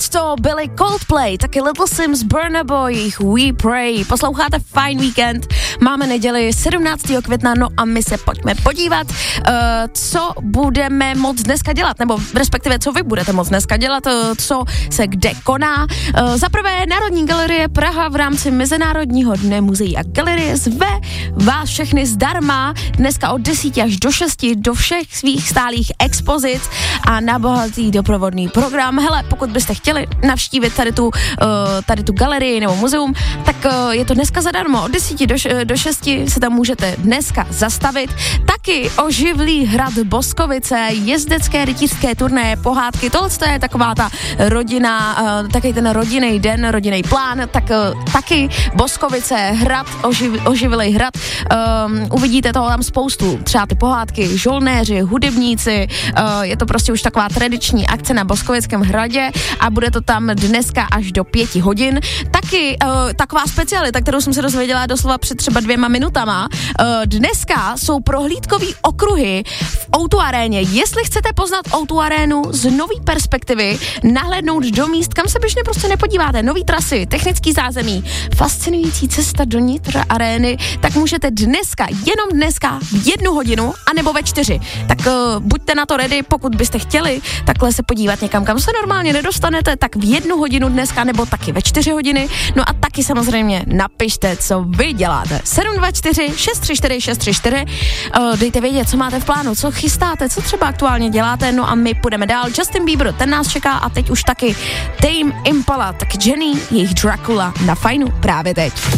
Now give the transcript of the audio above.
to byli Coldplay, taky Little Sims, Burna Boy, jejich We Pray. Posloucháte Fajn víkend, máme neděli 17. května, no a my se pojďme podívat, co budeme moc dneska dělat, nebo respektive co vy budete moc dneska dělat, co se kde koná. Za prvé Národní galerie Praha v rámci Mezinárodního dne muzeí a galerie zve vás všechny zdarma dneska od 10 až do 6 do všech svých stálých expozic a na bohatý doprovodný program. Hele, pokud byste chtěli navštívit tady tu galerii nebo muzeum, tak je to dneska zadarmo. Od 10 do 6 se tam můžete dneska zastavit. Taky oživlý hrad Boskovice, jezdecké rytířské turné, pohádky, tohle je taková ta rodina, taky ten rodinný den, rodinný plán, tak taky Boskovice, hrad, oživlý hrad. Uvidíte toho tam spoustu, třeba ty pohádky, žolnéři, hudebníci, je to prostě už taková tradiční akce na Boskovickém hradě a bude to tam dneska až do 5 hodin. Taky taková specialita, kterou jsem se dozvěděla doslova před třeba 2 minutama. Dneska jsou prohlídkový okruhy v O2 aréně. Jestli chcete poznat O2 arénu z nový perspektivy, nahlédnout do míst, kam se běžně prostě nepodíváte, nový trasy, technický zázemí, fascinující cesta do nitra arény, tak můžete dneska, jenom dneska v 1 hodinu, anebo ve 4. Tak buďte na to ready, pokud byste chtěli takhle se podívat někam, kam se normálně nedostanete, tak v 1 hodinu dneska, nebo taky ve 4 hodiny. No a taky samozřejmě napište, co vy děláte. 724 634 634. Dejte vědět, co máte v plánu, co chystáte, co třeba aktuálně děláte, no a my půjdeme dál. Justin Bieber, ten nás čeká a teď už taky Tame Impala, tak Jenny, jejich Dracula na Fajnu právě teď.